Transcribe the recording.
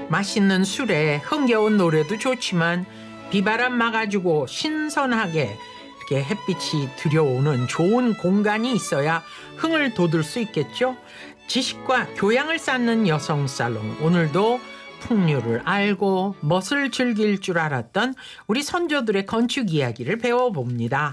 맛있는 술에 흥겨운 노래도 좋지만 비바람 막아주고 신선하게 이렇게 햇빛이 들여오는 좋은 공간이 있어야 흥을 돋을 수 있겠죠. 지식과 교양을 쌓는 여성살롱, 오늘도 풍류를 알고 멋을 즐길 줄 알았던 우리 선조들의 건축 이야기를 배워봅니다.